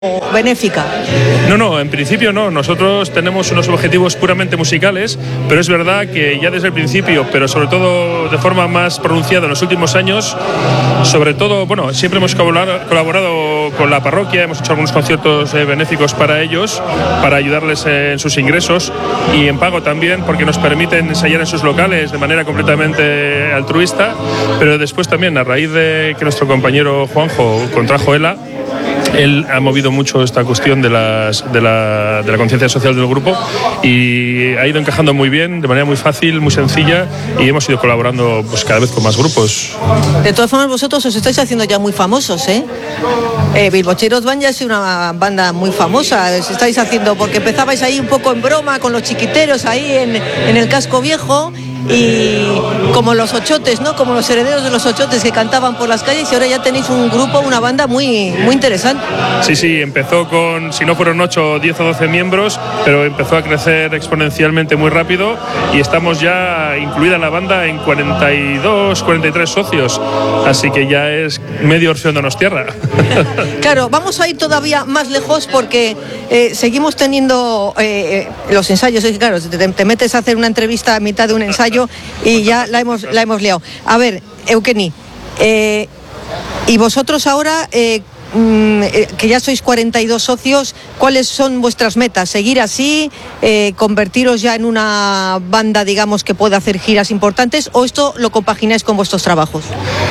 benéfica? No, en principio no. Nosotros tenemos unos objetivos puramente musicales, pero es verdad que ya desde el principio, pero sobre todo de forma más pronunciada en los últimos años, sobre todo, siempre hemos colaborado con la parroquia, hemos hecho algunos conciertos benéficos para ellos, para ayudarles en sus ingresos y en pago también, porque nos permiten ensayar en sus locales de manera completamente altruista, pero después también, a raíz de que nuestro compañero Juanjo contrajo ELA, él ha movido mucho esta cuestión de la conciencia social del grupo y ha ido encajando muy bien, de manera muy fácil, muy sencilla, y hemos ido colaborando cada vez con más grupos. De todas formas, vosotros os estáis haciendo ya muy famosos, ¿eh? Bilbocheros Band ya es una banda muy famosa, os estáis haciendo, porque empezabais ahí un poco en broma con los chiquiteros ahí en el casco viejo, y como los Ochotes, ¿no? Como los herederos de los Ochotes que cantaban por las calles, y ahora ya tenéis un grupo, una banda muy interesante. Sí, empezó con, si no fueron 8, 10 o 12 miembros, pero empezó a crecer exponencialmente muy rápido y estamos ya incluida la banda en 42, 43 socios, así que ya es medio Orfeón Donostierra. Claro, vamos a ir todavía más lejos porque seguimos teniendo los ensayos. Es que, claro, te metes a hacer una entrevista a mitad de un ensayo y ya la hemos liado. A ver, Eukeni, y vosotros ahora, que ya sois 42 socios, ¿cuáles son vuestras metas? ¿Seguir así? ¿Convertiros ya en una banda, digamos, que pueda hacer giras importantes? ¿O esto lo compagináis con vuestros trabajos?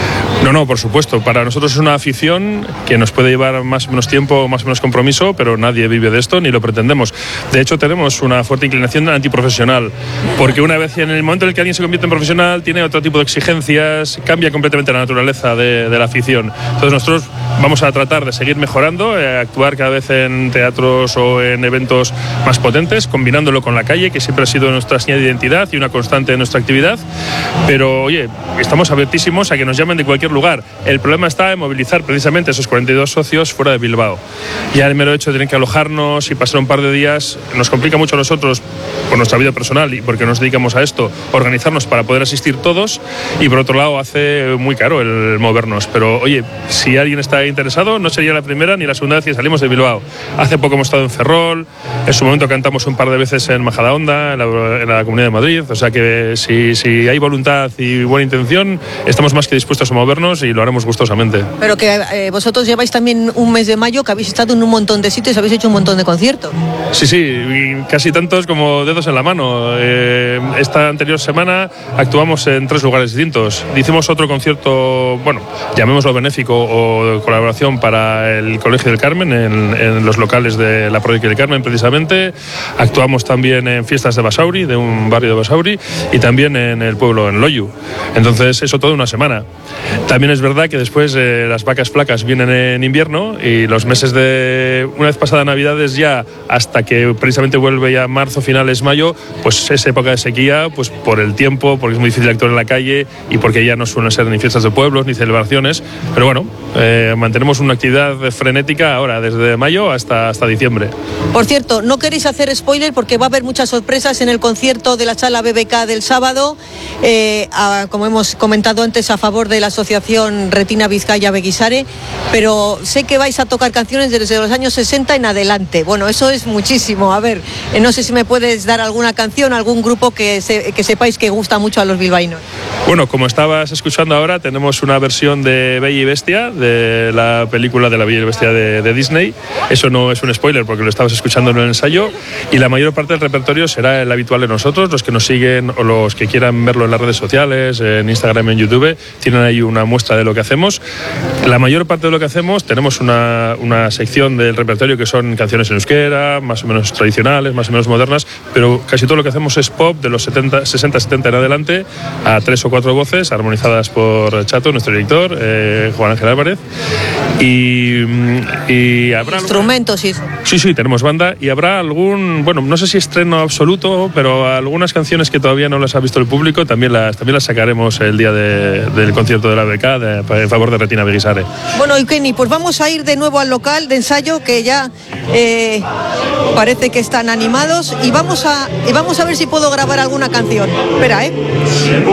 No, por supuesto. Para nosotros es una afición que nos puede llevar más o menos tiempo, más o menos compromiso, pero nadie vive de esto ni lo pretendemos. De hecho, tenemos una fuerte inclinación antiprofesional, porque una vez en el momento en el que alguien se convierte en profesional, tiene otro tipo de exigencias, cambia completamente la naturaleza de la afición. Entonces nosotros vamos a tratar de seguir mejorando, actuar cada vez en teatros o en eventos más potentes, combinándolo con la calle, que siempre ha sido nuestra señal de identidad y una constante de nuestra actividad. Pero, oye, estamos abiertísimos a que nos llamen de cualquier lugar. El problema está en movilizar precisamente esos 42 socios fuera de Bilbao. Ya el mero hecho de tener que alojarnos y pasar un par de días nos complica mucho a nosotros por nuestra vida personal y porque nos dedicamos a esto, organizarnos para poder asistir todos, y por otro lado hace muy caro el movernos. Pero oye, si alguien está interesado, no sería la primera ni la segunda vez que salimos de Bilbao. Hace poco hemos estado en Ferrol, en su momento cantamos un par de veces en Majadahonda, en la Comunidad de Madrid, o sea que si hay voluntad y buena intención, estamos más que dispuestos a movernos y lo haremos gustosamente. Pero que vosotros lleváis también un mes de mayo, que habéis estado en un montón de sitios, habéis hecho un montón de conciertos. Sí, casi tantos como dedos en la mano. Esta anterior semana actuamos en 3 lugares distintos. Hicimos otro concierto, llamémoslo benéfico o de colaboración para el Colegio del Carmen, en los locales de la Parroquia del Carmen precisamente. Actuamos también en fiestas de Basauri, de un barrio de Basauri, y también en el pueblo, en Loiu. Entonces, eso toda una semana. También es verdad que después las vacas flacas vienen en invierno, y los meses de una vez pasada Navidades ya hasta que precisamente vuelve ya marzo, finales mayo, pues es época de sequía, pues por el tiempo, porque es muy difícil actuar en la calle y porque ya no suelen ser ni fiestas de pueblos ni celebraciones, pero mantenemos una actividad frenética ahora desde mayo hasta diciembre. Por cierto, no queréis hacer spoiler porque va a haber muchas sorpresas en el concierto de la Sala BBK del sábado, como hemos comentado antes, a favor de la asociación Retina Vizcaya Beguisare, pero sé que vais a tocar canciones desde los años 60 en adelante. Bueno, eso es muchísimo. A ver, no sé si me puedes dar alguna canción, algún grupo que sepáis que gusta mucho a los bilbaínos. Bueno, como estabas escuchando ahora, tenemos una versión de Bella y Bestia, de la película de la Bella y Bestia de Disney. Eso no es un spoiler porque lo estabas escuchando en el ensayo, y la mayor parte del repertorio será el habitual de nosotros. Los que nos siguen o los que quieran verlo en las redes sociales, en Instagram, en YouTube, tienen ahí una muestra de lo que hacemos. La mayor parte de lo que hacemos, tenemos una sección del repertorio que son canciones en euskera, más o menos tradicionales, más o menos modernas, pero casi todo lo que hacemos es pop de los 60-70 en adelante, a 3 o 4 voces armonizadas por Chato, nuestro director, Juan Ángel Álvarez, y habrá instrumentos. Sí, tenemos banda, y habrá algún, no sé si estreno absoluto, pero algunas canciones que todavía no las ha visto el público también las sacaremos el día del concierto de la BK en favor de Retina Beguisare. Bueno, Eukeni, pues vamos a ir de nuevo al local de ensayo, que ya parece que están animados, y vamos a ver si puedo grabar alguna canción. Espera,